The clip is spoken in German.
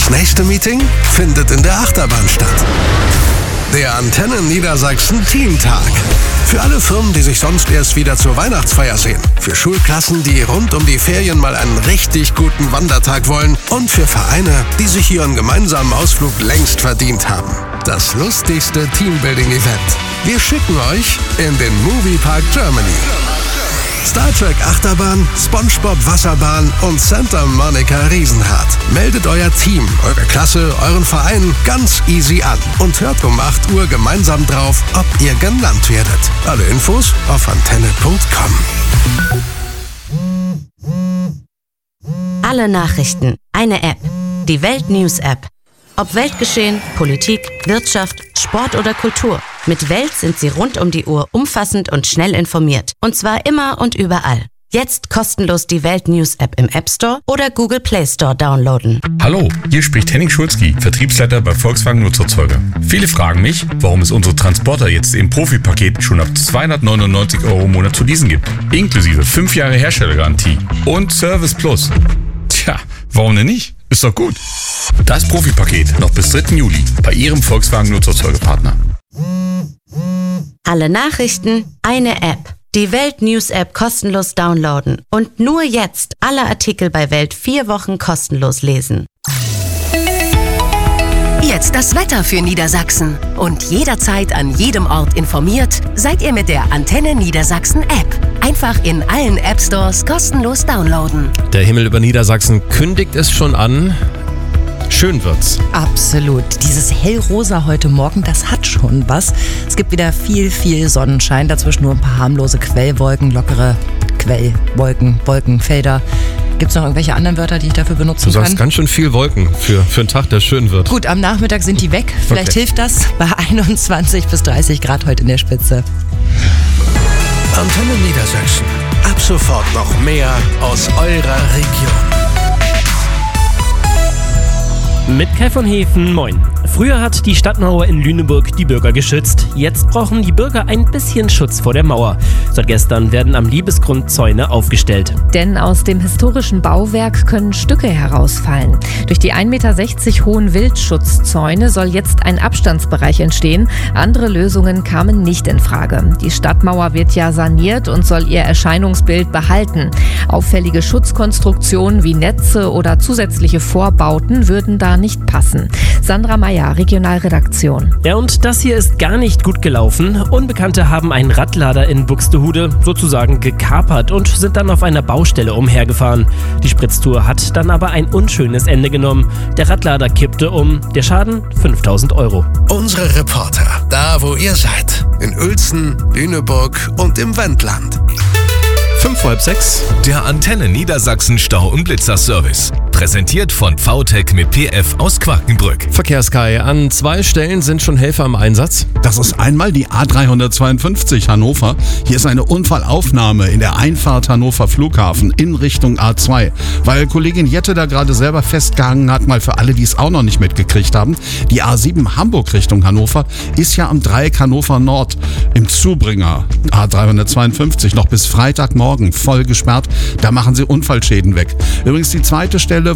Das nächste Meeting findet in der Achterbahn statt. Der Antennen Niedersachsen Teamtag. Für alle Firmen, die sich sonst erst wieder zur Weihnachtsfeier sehen. Für Schulklassen, die rund um die Ferien mal einen richtig guten Wandertag wollen. Und für Vereine, die sich ihren gemeinsamen Ausflug längst verdient haben. Das lustigste Teambuilding-Event. Wir schicken euch in den Moviepark Germany. Star Trek Achterbahn, SpongeBob Wasserbahn und Santa Monica Riesenrad. Meldet euer Team, eure Klasse, euren Verein ganz easy an und hört um 8 Uhr gemeinsam drauf, ob ihr genannt werdet. Alle Infos auf antenne.com. Alle Nachrichten, eine App. Die Welt News App. Ob Weltgeschehen, Politik, Wirtschaft, Sport oder Kultur. Mit Welt sind Sie rund um die Uhr umfassend und schnell informiert. Und zwar immer und überall. Jetzt kostenlos die Welt News App im App Store oder Google Play Store downloaden. Hallo, hier spricht Henning Schulzki, Vertriebsleiter bei Volkswagen Nutzerzeuger. Viele fragen mich, warum es unsere Transporter jetzt im Profi-Paket schon ab 299 € im Monat zu leasen gibt. Inklusive 5 Jahre Herstellergarantie und Service Plus. Tja, warum denn nicht? Ist doch gut. Das Profi-Paket noch bis 3. Juli bei Ihrem Volkswagen Nutzerzeugerpartner. Alle Nachrichten, eine App. Die Welt News App kostenlos downloaden. Und nur jetzt alle Artikel bei Welt 4 Wochen kostenlos lesen. Jetzt das Wetter für Niedersachsen. Und jederzeit an jedem Ort informiert, seid ihr mit der Antenne Niedersachsen App. Einfach in allen App Stores kostenlos downloaden. Der Himmel über Niedersachsen kündigt es schon an. Schön wird's. Absolut. Dieses hellrosa heute Morgen, das hat schon was. Es gibt wieder viel Sonnenschein. Dazwischen nur ein paar harmlose Quellwolken, lockere Quellwolken, Wolkenfelder. Gibt es noch irgendwelche anderen Wörter, die ich dafür benutzen kann? Du sagst ganz schön viel Wolken für einen Tag, der schön wird. Gut, am Nachmittag sind die weg. Vielleicht hilft das. Bei 21 bis 30 Grad heute in der Spitze. Antenne Niedersachsen. Ab sofort noch mehr aus eurer Region. Mit Kai von Hefen, moin. Früher hat die Stadtmauer in Lüneburg die Bürger geschützt. Jetzt brauchen die Bürger ein bisschen Schutz vor der Mauer. Seit gestern werden am Liebesgrund Zäune aufgestellt. Denn aus dem historischen Bauwerk können Stücke herausfallen. Durch die 1,60 Meter hohen Wildschutzzäune soll jetzt ein Abstandsbereich entstehen. Andere Lösungen kamen nicht in Frage. Die Stadtmauer wird ja saniert und soll ihr Erscheinungsbild behalten. Auffällige Schutzkonstruktionen wie Netze oder zusätzliche Vorbauten würden da nicht passen. Sandra Meyer, Regionalredaktion. Ja, und das hier ist gar nicht gut gelaufen. Unbekannte haben einen Radlader in Buxtehude sozusagen gekapert und sind dann auf einer Baustelle umhergefahren. Die Spritztour hat dann aber ein unschönes Ende genommen. Der Radlader kippte um. Der Schaden 5.000 €. Unsere Reporter, da wo ihr seid. In Uelzen, Lüneburg und im Wendland. 5:30. Der Antenne Niedersachsen Stau- und Blitzerservice. Präsentiert von VTech mit PF aus Quakenbrück. Verkehrskai, an 2 Stellen sind schon Helfer im Einsatz. Das ist einmal die A352 Hannover. Hier ist eine Unfallaufnahme in der Einfahrt Hannover Flughafen in Richtung A2. Weil Kollegin Jette da gerade selber festgehangen hat, mal für alle, die es auch noch nicht mitgekriegt haben. Die A7 Hamburg Richtung Hannover ist ja am Dreieck Hannover Nord im Zubringer. A352 noch bis Freitagmorgen voll gesperrt. Da machen sie Unfallschäden weg. Übrigens die zweite Stelle